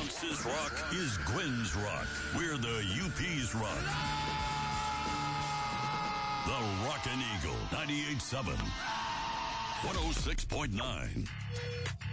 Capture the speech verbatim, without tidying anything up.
Bronx's rock is Gwen's rock. We're the U P's rock. The Rockin' Eagle, ninety-eight point seven, one oh six point nine.